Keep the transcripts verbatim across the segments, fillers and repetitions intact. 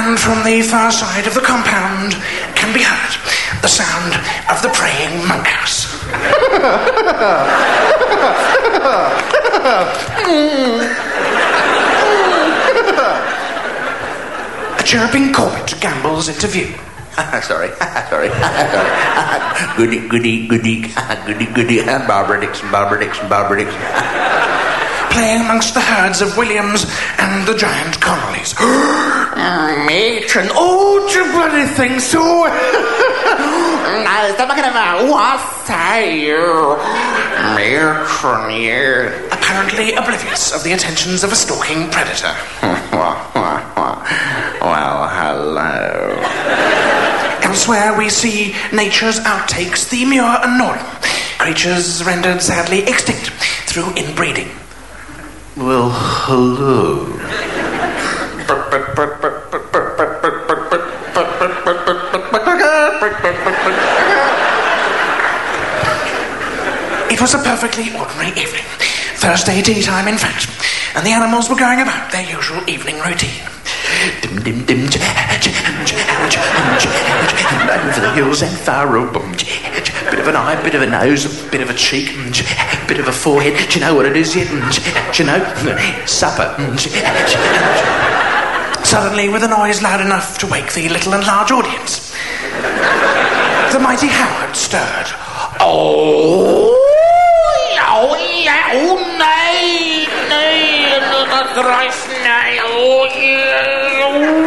And from the far side of the compound can be heard the sound of the praying monkhouse. A chirping Corbett gambols into view. sorry, sorry, sorry. Goody, goody, goody, goody, goody, and Barbara Dixon, Barbara Dixon, Barbara Dixon. Playing amongst the herds of Williams and the giant Connollys. Matron, oh, do you bloody think so? No, stop looking at me. What say you? Matron, you. Apparently oblivious of the attentions of a stalking predator. Well, hello. Elsewhere we see nature's outtakes, the Muir and Norton, creatures rendered sadly extinct through inbreeding. Well, hello. It was a perfectly ordinary evening. Thursday tea time, in fact, and the animals were going about their usual evening routine. Dim dim dim, over the hills and far up. Bit of an eye, bit of a nose, bit of a cheek, bit of a forehead. Do you know what it is yet? Do you know? Supper. Suddenly, with a noise loud enough to wake the little and large audience, the mighty Howard stirred. Oh, oh, yeah, oh, nay, nay, another thrice, nay, oh, yeah,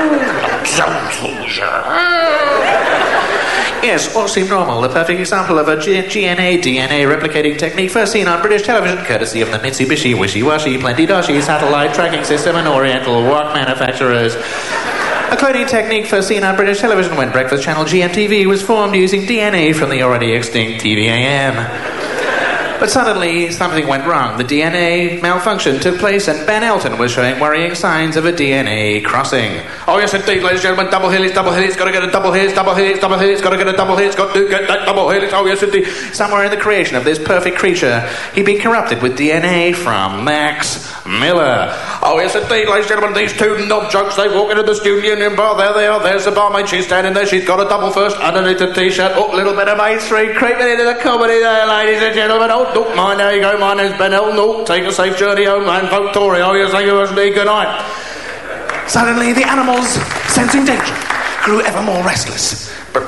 Yes, all seemed normal. The perfect example of a G- GNA D N A replicating technique first seen on British television, courtesy of the Mitsubishi Wishy-Washy Plenty Doshi satellite tracking system and Oriental walk manufacturers. A cloning technique first seen on British television when Breakfast Channel G M T V was formed using D N A from the already extinct T V A M. But suddenly, something went wrong. The D N A malfunction took place and Ben Elton was showing worrying signs of a D N A crossing. Oh, yes, indeed, ladies and gentlemen. Double helix, double helix, gotta get a double helix, double helix, double helix, gotta get a double helix, got to get that double helix. Oh, yes, indeed. Somewhere in the creation of this perfect creature, he'd been corrupted with D N A from Max Miller. Oh, yes, indeed, ladies and gentlemen. These two knob jokes, they walk into the Student Union bar. There they are. There's the barmaid. She's standing there. She's got a double first underneath the T-shirt. Oh, a little bit of Main Street creeping into the comedy there, ladies and gentlemen. Oh, don't mind. There you go. My name's Ben Elton. Oh, take a safe journey home and vote Tory. Oh, yes, thank you, indeed. Good night. Suddenly, the animals, sensing danger, grew ever more restless. oh,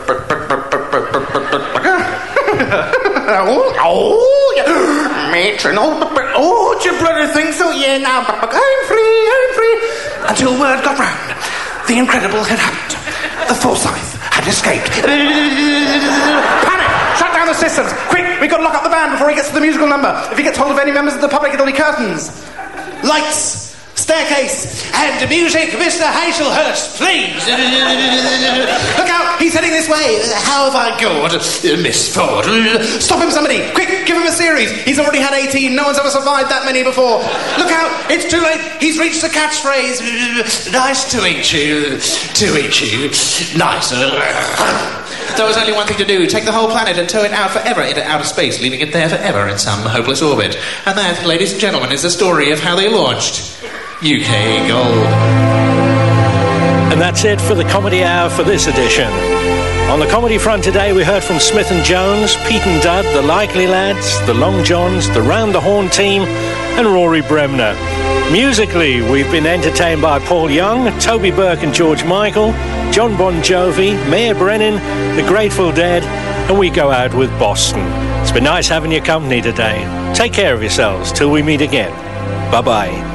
oh, yeah. Matron, oh, oh, do you bloody think so? Yeah, now, I'm free, I'm free. Until word got round. The incredible had happened. The Forsyth had escaped. Panic! Shut down the systems! Quick, we've got to lock up the band before he gets to the musical number. If he gets hold of any members of the public, it'll be curtains. Lights! Staircase and music, Mister Hazelhurst, please. Look out, he's heading this way. How have I got, Miss Ford? Stop him, somebody. Quick, give him a series. He's already had eighteen. No one's ever survived that many before. Look out, it's too late. He's reached the catchphrase. Nice to eat you. To eat you. Nicer. There was only one thing to do, take the whole planet and tow it out forever into outer space, leaving it there forever in some hopeless orbit. And that, ladies and gentlemen, is the story of how they launched U K Gold. And that's it for the Comedy Hour for this edition. On the comedy front today, we heard from Smith and Jones, Pete and Dud, the Likely Lads, the Long Johns, the Round the Horn team, and Rory Bremner. Musically, we've been entertained by Paul Young, Toby Burke and George Michael, John Bon Jovi, Mayor Brennan, The Grateful Dead, and we go out with Boston. It's been nice having your company today. Take care of yourselves till we meet again. Bye-bye.